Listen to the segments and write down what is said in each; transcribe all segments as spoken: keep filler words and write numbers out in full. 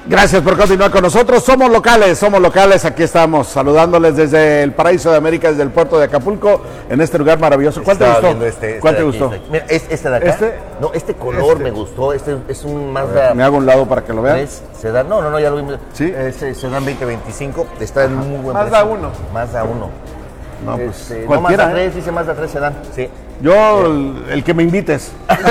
Gracias por continuar con nosotros. Somos locales, somos locales. Aquí estamos saludándoles desde el paraíso de América, desde el puerto de Acapulco, en este lugar maravilloso. ¿Cuál te gustó? Este, este ¿Cuál te de gustó? Aquí, este. Mira, ¿es, ¿este de acá? ¿Este? No, este color Este. me gustó. Este es un Mazda. Me hago un lado para que lo vean. ¿Es sedán? No, no, no, ya lo vimos. ¿Sí? Es sedán veinte veinticinco. Está en muy buen Mazda precio. uno. Mazda uno. No, pues Este, no, cualquiera, Mazda ¿eh? tres, dice Mazda tres sedán. Sí. Yo, el, el que me invites.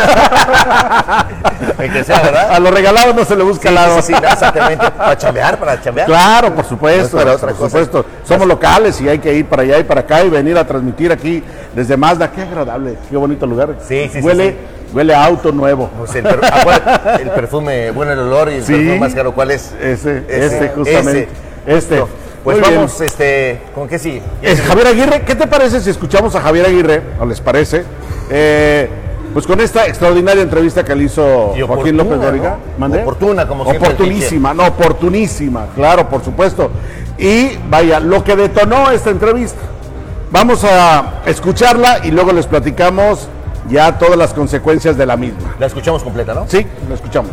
El que sea, ¿verdad? A lo regalado no se le busca Sí, lado. sí, sí, exactamente. Para chambear, para chambear. Claro, por supuesto, No es para otra por cosa. supuesto. Somos locales y hay que ir para allá y para acá y venir a transmitir aquí desde Mazda. Qué agradable, qué bonito lugar. Sí, sí, sí, huele, sí. Huele a auto nuevo. Pues el, per, acuérdate, el perfume, bueno, el olor y el Sí. perfume más caro, ¿cuál es? Ese, Ese, ese justamente. ese. Este. No, pues Muy bien. vamos, este, ¿con qué sí? Es Javier Aguirre. ¿Qué te parece si escuchamos a Javier Aguirre? ¿O les parece? Eh, pues con esta extraordinaria entrevista que le hizo Y Joaquín oportuna, López Dóriga. ¿no? ¿Mande? Oportuna, como siempre, Oportunísima, no, oportunísima, claro, por supuesto. Y vaya, lo que detonó esta entrevista. Vamos a escucharla y luego les platicamos ya todas las consecuencias de la misma. La escuchamos completa, ¿no? Sí, la escuchamos.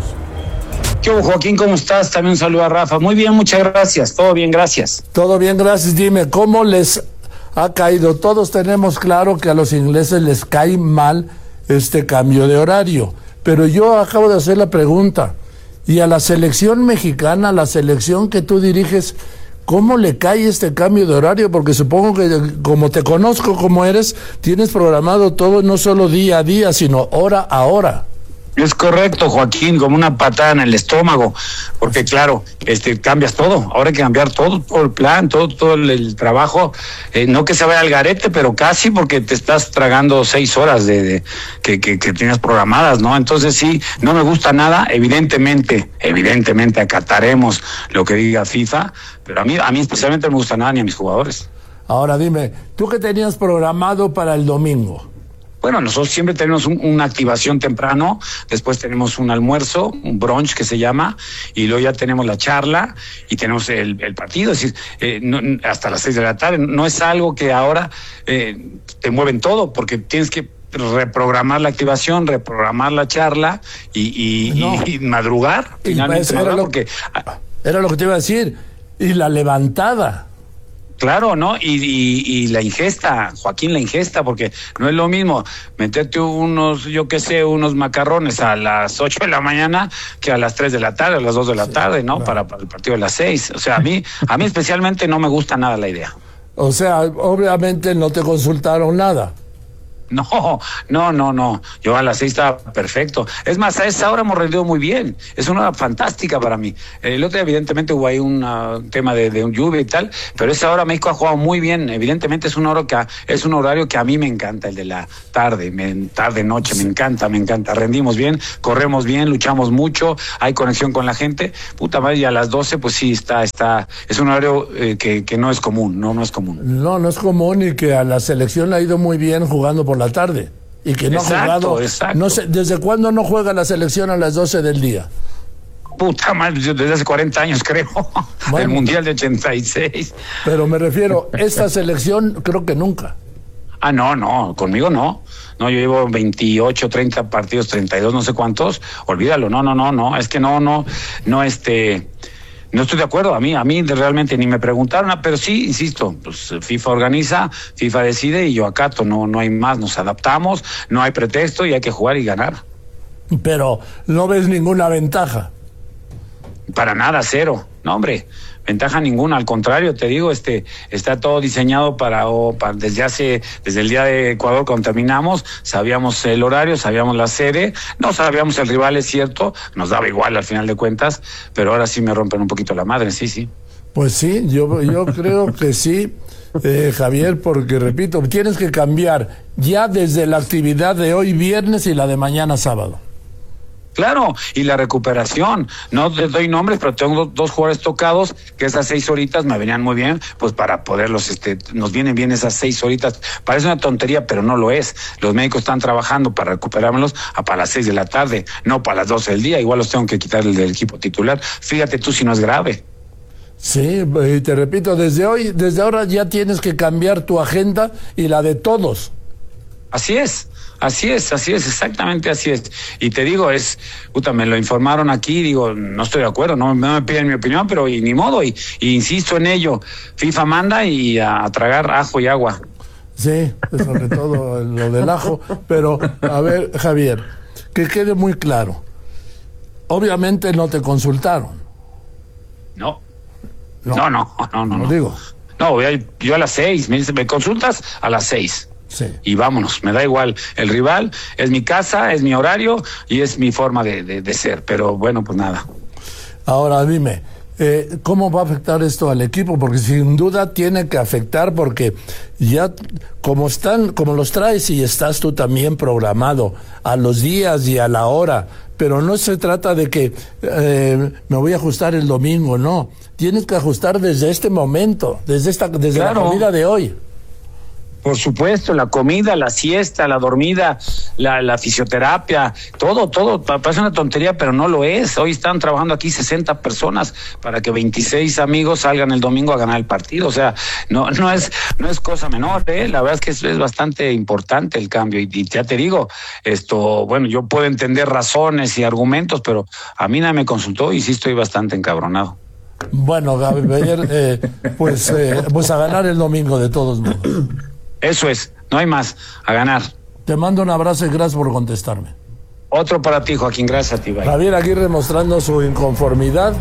¿Qué hubo, Joaquín? ¿Cómo estás? También un saludo a Rafa. Muy bien, muchas gracias. Todo bien, gracias. Todo bien, gracias. Dime, ¿cómo les ha caído? Todos tenemos claro que a los ingleses les cae mal este cambio de horario, pero yo acabo de hacer la pregunta, y a la selección mexicana, la selección que tú diriges, ¿cómo le cae este cambio de horario? Porque supongo que, como te conozco como eres, tienes programado todo no solo día a día, sino hora a hora. Es correcto, Joaquín, como una patada en el estómago, porque claro, este cambias todo, ahora hay que cambiar todo, todo el plan, todo, todo el, el trabajo, eh, no que se vaya al garete, pero casi, porque te estás tragando seis horas de, de que, que, que tienes programadas, ¿no? Entonces sí, no me gusta nada, evidentemente, evidentemente acataremos lo que diga FIFA, pero a mí, a mí especialmente no me gusta nada ni a mis jugadores. Ahora dime, ¿tú qué tenías programado para el domingo? Bueno, nosotros siempre tenemos un, una activación temprano, después tenemos un almuerzo, un brunch que se llama, y luego ya tenemos la charla y tenemos el, el partido, es decir, eh, no, hasta las seis de la tarde. No es algo que ahora eh, te mueven todo, porque tienes que reprogramar la activación, reprogramar la charla y, y, No. y, y madrugar, Y finalmente, pues era madrugar, lo- porque... Era lo que te iba a decir. Y la levantada. Claro, ¿no? Y, y, y la ingesta, Joaquín, la ingesta, porque no es lo mismo meterte unos, yo qué sé, unos macarrones a las ocho de la mañana que a las tres de la tarde, a las dos de la tarde, ¿no? claro. Para, para el partido de las seis. O sea, a mí, a mí especialmente no me gusta nada la idea. O sea, obviamente no te consultaron nada. No, no, no, no. Yo a las seis estaba perfecto. Es más, a esa hora hemos rendido muy bien. Es una hora fantástica para mí. El otro día, evidentemente, hubo ahí un uh, tema de, de un lluvia y tal, pero esa hora México ha jugado muy bien. Evidentemente es una hora que a, es un horario que a mí me encanta, el de la tarde, me, tarde, noche, me encanta, me encanta. Rendimos bien, corremos bien, luchamos mucho, hay conexión con la gente. Puta madre, y a las doce, pues sí, está, está, es un horario eh, que, que no es común, no, no es común. No, no es común, y que a la selección le ha ido muy bien jugando por la tarde. Y que no Exacto, ha jugado. exacto. No sé, ¿desde cuándo no juega la selección a las doce del día? Puta madre, yo desde hace cuarenta años creo, Bueno. el Mundial de ochenta y seis. Pero me refiero, esta selección creo que nunca. Ah, no, no, conmigo no. No, yo llevo veintiocho, treinta partidos, treinta y dos, no sé cuántos. Olvídalo, no, no, no, no. Es que no, no, no, este... No estoy de acuerdo, a mí, a mí realmente ni me preguntaron, pero sí, insisto, pues FIFA organiza, FIFA decide y yo acato, no, no hay más, nos adaptamos, no hay pretexto y hay que jugar y ganar. Pero no ves ninguna ventaja. Para nada, cero. No, hombre, ventaja ninguna, al contrario, te digo, este, está todo diseñado para, o para desde hace, desde el día de Ecuador cuando terminamos, sabíamos el horario, sabíamos la sede, no sabíamos el rival, es cierto, nos daba igual al final de cuentas, pero ahora sí me rompen un poquito la madre, sí, sí. Pues sí, yo, yo creo que sí, eh, Javier, porque repito, tienes que cambiar ya desde la actividad de hoy viernes y la de mañana sábado. Claro, y la recuperación, no les doy nombres, pero tengo dos jugadores tocados, que esas seis horitas me venían muy bien, pues para poderlos, este, nos vienen bien esas seis horitas. Parece una tontería, pero no lo es. Los médicos están trabajando para recuperármelos a para las seis de la tarde, no para las doce del día, igual los tengo que quitar del, del equipo titular. Fíjate tú si no es grave. Sí, y te repito, desde hoy, desde ahora ya tienes que cambiar tu agenda y la de todos. Así es. Así es, así es, exactamente así es. Y te digo, es, puta, me lo informaron aquí, digo, no estoy de acuerdo, no, no me piden mi opinión, pero y, ni modo, y, y insisto en ello, FIFA manda y a, a tragar ajo y agua. Sí, sobre todo lo del ajo, pero a ver, Javier, que quede muy claro, obviamente no te consultaron. No, no, no, no, no, no. No no. digo. No, yo, yo a las seis, me dice, ¿me consultas? A las seis. Sí. Y vámonos, me da igual. El rival es mi casa, es mi horario y es mi forma de, de, de ser. Pero bueno, pues nada. Ahora dime, eh, ¿cómo va a afectar esto al equipo? Porque sin duda tiene que afectar porque ya como están, como los traes y estás tú también programado a los días y a la hora, pero no se trata de que eh, me voy a ajustar el domingo, no. Tienes que ajustar desde este momento, desde esta, desde Claro. la comida de hoy. Por supuesto, la comida, la siesta, la dormida, la, la fisioterapia, todo, todo, parece una tontería, pero no lo es. Hoy están trabajando aquí sesenta personas para que veintiséis amigos salgan el domingo a ganar el partido. O sea, no, no es, no es cosa menor, ¿eh? La verdad es que es, es bastante importante el cambio. Y, y ya te digo, esto, bueno, yo puedo entender razones y argumentos, pero a mí nadie me consultó y sí estoy bastante encabronado. Bueno, Gabriel, eh, pues, eh, pues a ganar el domingo de todos modos. Eso es, no hay más, a ganar. Te mando un abrazo y gracias por contestarme. Otro para ti, Joaquín, gracias a ti, bye. Javier Aguirre mostrando su inconformidad.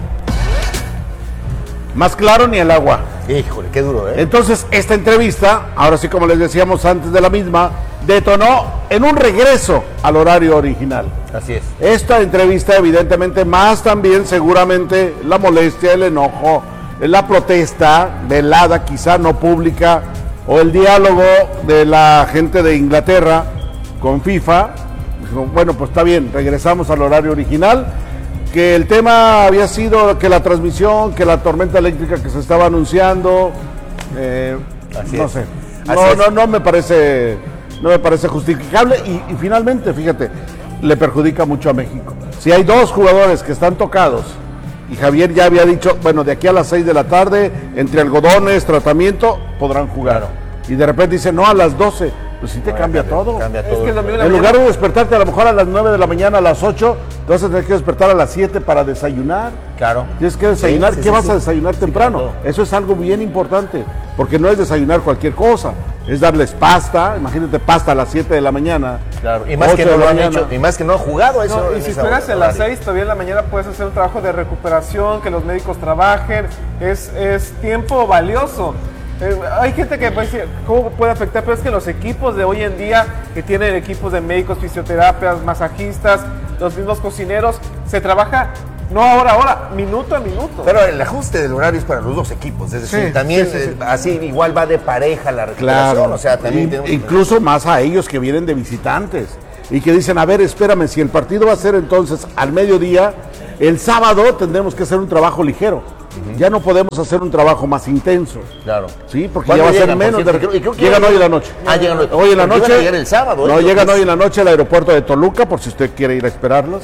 Más claro ni el agua. Híjole, qué duro, ¿eh? Entonces, esta entrevista, ahora sí como les decíamos antes de la misma, detonó en un regreso al horario original. Así es. Esta entrevista, evidentemente, más también seguramente la molestia, el enojo, la protesta velada, quizá no pública, o el diálogo de la gente de Inglaterra con FIFA. Dijo, bueno, pues está bien, regresamos al horario original, que el tema había sido que la transmisión, que la tormenta eléctrica que se estaba anunciando, eh, Así no es. sé, Así no, es. no, no me parece, no me parece justificable y, y finalmente, fíjate, le perjudica mucho a México. Si hay dos jugadores que están tocados, y Javier ya había dicho, bueno, de aquí a las seis de la tarde, entre algodones, tratamiento, podrán jugar. Claro. Y de repente dice, no, a las doce, pues sí te No, cambia, cambia, todo. cambia Es todo. que el domingo de la En lugar mañana- de despertarte a lo mejor a las nueve de la mañana, a las ocho, te vas a tener que despertar a las siete para desayunar. Claro. Tienes que desayunar. Sí, sí, ¿Qué sí, vas sí. a desayunar temprano? claro. Eso es algo bien importante, porque no es desayunar cualquier cosa, es darles pasta, imagínate pasta a las siete de la mañana. Claro. Y más que ocho no de lo la han mañana. hecho, y más que no han jugado eso. No, y en si esa juegas a las horario. seis, todavía en la mañana puedes hacer un trabajo de recuperación, que los médicos trabajen, es, es tiempo valioso. Eh, hay gente que puede decir, ¿cómo puede afectar? Pero es que los equipos de hoy en día, que tienen equipos de médicos, fisioterapias, masajistas, los mismos cocineros, se trabaja no ahora, ahora, minuto a minuto. Pero el ajuste del horario es para los dos equipos, es decir, Sí, también sí, sí, sí. eh, así igual va de pareja la recuperación, Claro, o sea, también In- tenemos... incluso más a ellos que vienen de visitantes y que dicen, a ver, espérame, si el partido va a ser entonces al mediodía, el sábado tendremos que hacer un trabajo ligero. Ya no podemos hacer un trabajo más intenso. Claro. Sí, porque ¿Cuándo ya va a ser llegan, por menos. cierto? de- Y creo que llegan ya- hoy en la noche. Ah, llegan hoy. Hoy en la Porque iban a noche. llegar el sábado, No, ¿eh? llegan Creo hoy que en la noche al aeropuerto de Toluca, por si usted quiere ir a esperarlos.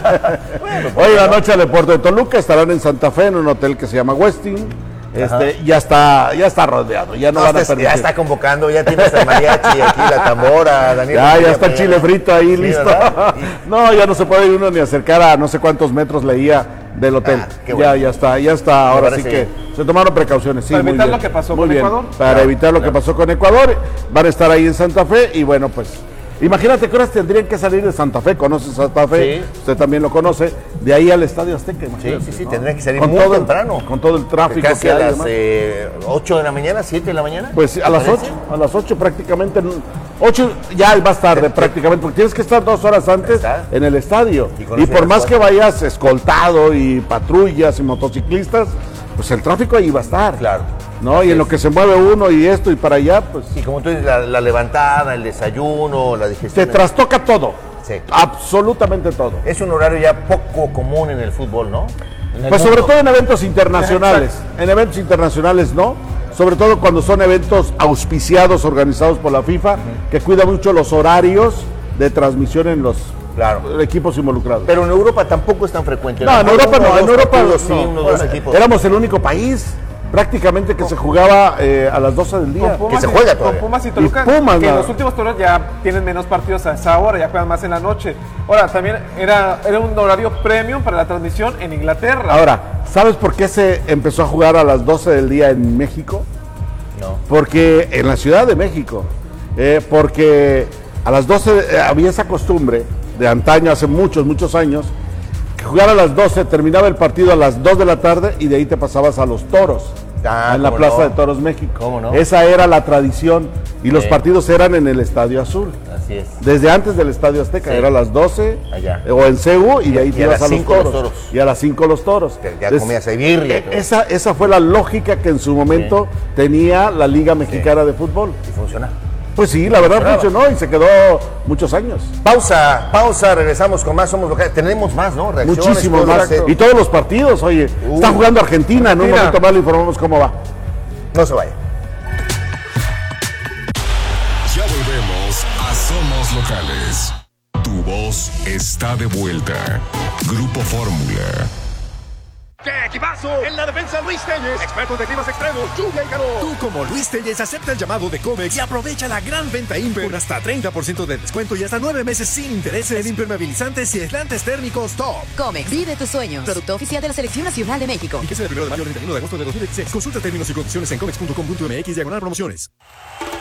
Hoy en la noche al aeropuerto de Toluca, estarán en Santa Fe, en un hotel que se llama Westin. Este, ya está, ya está rodeado, ya no, No, van a está- permitir. ya está convocando, ya tienes el mariachi aquí, la tambora, Daniel. Ya, ya Padilla está el Peña. chile frito ahí, Sí, listo. ¿verdad? No, ya no se puede uno ni acercar a no sé cuántos metros leía del hotel. Ah, qué bueno. Ya, ya está, ya está. Ahora sí parece que bien. se tomaron precauciones. Sí, Para muy evitar bien. lo que pasó Muy con bien. Ecuador. Para Claro, evitar lo que claro. pasó con Ecuador, van a estar ahí en Santa Fe y bueno, pues imagínate que horas tendrían que salir de Santa Fe. ¿Conoces Santa Fe? Sí. Usted también lo conoce. De ahí al Estadio Azteca, Sí, imagínate. sí, sí, ¿no? tendría que salir Con muy todo el- temprano. Con todo el tráfico Casi que a hay. las además. eh, ocho de la mañana, siete de la mañana. Pues a las ¿Parece? ocho, a las ocho prácticamente, ocho ya vas tarde prácticamente, porque tienes que estar dos horas antes Está. en el estadio. Y con Y eso por ya más está. que vayas escoltado y patrullas y motociclistas, pues el tráfico ahí va a estar. Claro. ¿No? Así Y en lo es. que se mueve uno y esto y para allá, pues Y como tú dices, la, la levantada, el desayuno, la digestión. te trastoca todo. Sí. Absolutamente todo. Es un horario ya poco común en el fútbol, ¿no? En el Pues sobre mundo. todo en eventos internacionales. En eventos internacionales no. Sobre todo cuando son eventos auspiciados, organizados por la FIFA, que cuida mucho los horarios de transmisión en los Claro. equipos involucrados. Pero en Europa tampoco es tan frecuente. No, en Europa no, en Europa Dos, no. sí, unos dos equipos. Éramos el único país. prácticamente que se jugaba eh, a las doce del día. Con Pumas Que se y- juega con todavía. Pumas y Toluca, Y Pumas, que en ¿no? los últimos torneos ya tienen menos partidos a esa hora, ya juegan más en la noche. Ahora, también era, era un horario premium para la transmisión en Inglaterra. Ahora, ¿sabes por qué se empezó a jugar a las doce del día en México? No. Porque en la Ciudad de México, eh, porque a las doce eh, había esa costumbre de antaño, hace muchos, muchos años, que jugar a las doce, terminaba el partido a las dos de la tarde y de ahí te pasabas a los toros, Ah, en la cómo Plaza no. de Toros México. ¿Cómo no? Esa era la tradición y los Sí. partidos eran en el Estadio Azul. Así es. Desde antes del Estadio Azteca, Sí. era a las doce Allá. eh, o en Cebu y de ahí Y te a ibas las a los cinco los toros. toros. Y a las cinco los toros. Que ya Entonces, comías ahí birria y eh, todo. esa, esa fue la lógica que en su momento tenía la Liga Mexicana de Fútbol. Y funciona. Pues sí, la verdad Bravo. funcionó y se quedó muchos años. Pausa, pausa, regresamos con más Somos Locales. Tenemos más, ¿no? Reacciones, Muchísimos todo más. lo que- Y todos los partidos, oye. Uh. Está jugando Argentina, en un Argentina. momento más le informamos cómo va. No se vaya. Ya volvemos a Somos Locales. Tu voz está de vuelta. Grupo Fórmula. ¡Qué equipazo! En la defensa Luis Telles, expertos de climas extremos, lluvia y calor. Tú como Luis Telles acepta el llamado de Comex y aprovecha la gran venta Imper con hasta treinta por ciento de descuento y hasta nueve meses sin intereses en impermeabilizantes y aislantes térmicos top. Comex, vive tus sueños. Producto oficial de la Selección Nacional de México. Y que sea del primero de mayo al treinta y uno de agosto de dos mil dieciséis. Consulta términos y condiciones en comex punto com punto m x diagonal promociones.